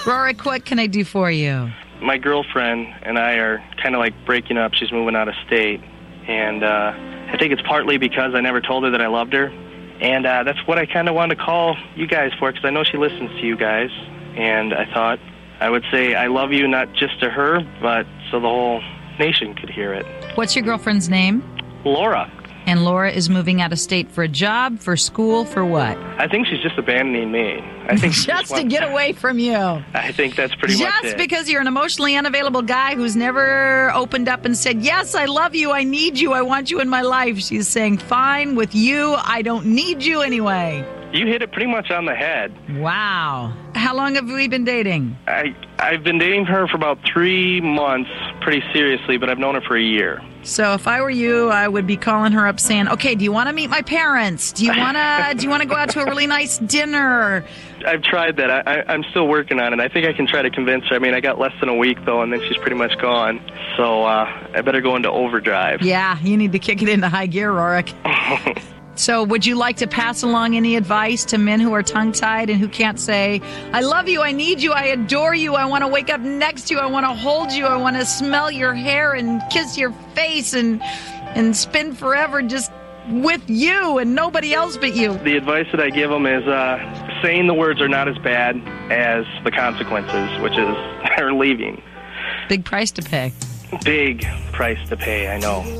Rorik, what can I do for you? My girlfriend and I are kind of like breaking up. She's moving out of state. And I think it's partly because I never told her that I loved her. And that's what I kind of wanted to call you guys for, because I know she listens to you guys. And I thought I would say I love you not just to her, but so the whole nation could hear it. What's your girlfriend's name? Laura. And Laura is moving out of state for a job, for school, for what? I think she's just abandoning me. I think just to get away from you. I think that's pretty much it. Just because you're an emotionally unavailable guy who's never opened up and said, yes, I love you, I need you, I want you in my life. She's saying, fine with you, I don't need you anyway. You hit it pretty much on the head. Wow. How long have we been dating? I've been dating her for about 3 months, pretty seriously, but I've known her for a year. So if I were you, I would be calling her up saying, okay, do you want to meet my parents? Do you want to go out to a really nice dinner? I've tried that. I'm still working on it. I think I can try to convince her. I mean, I got less than a week, though, and then she's pretty much gone. So I better go into overdrive. Yeah, you need to kick it into high gear, Rorik. So would you like to pass along any advice to men who are tongue-tied and who can't say, I love you, I need you, I adore you, I want to wake up next to you, I want to hold you, I want to smell your hair and kiss your face and spend forever just with you and nobody else but you? The advice that I give them is saying the words are not as bad as the consequences, which is her leaving. Big price to pay. Big price to pay, I know.